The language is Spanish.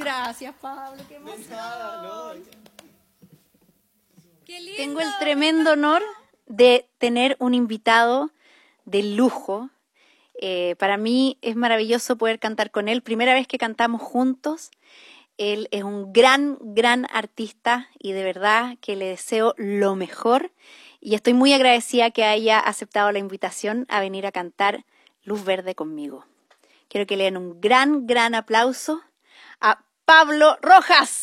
Gracias, Pablo, qué emoción. Nada, no. Qué lindo. Tengo el tremendo honor de tener un invitado de lujo. Para mí es maravilloso poder cantar con él. Primera vez que cantamos juntos. Él es un gran, gran artista y de verdad que le deseo lo mejor. Y estoy muy agradecida que haya aceptado la invitación a venir a cantar Luz Verde conmigo. Quiero que le den un gran, gran aplauso a Pablo Rojas.